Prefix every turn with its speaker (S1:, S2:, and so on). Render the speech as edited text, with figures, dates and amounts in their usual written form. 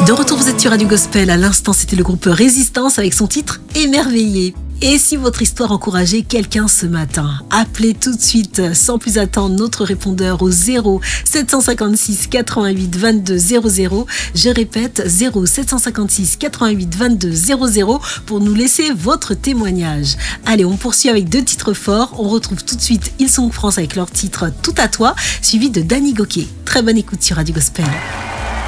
S1: De retour, vous êtes sur Radio Gospel. À l'instant, c'était le groupe Résistance avec son titre Émerveillé. Et si votre histoire encourageait quelqu'un ce matin, appelez tout de suite, sans plus attendre, notre répondeur au 0 756 88 22 00. Je répète, 0 756 88 22 00 pour nous laisser votre témoignage. Allez, on poursuit avec 2 titres forts. On retrouve tout de suite Hillsong France avec leur titre Tout à toi, suivi de Danny Gokey. Très bonne écoute sur Radio Gospel.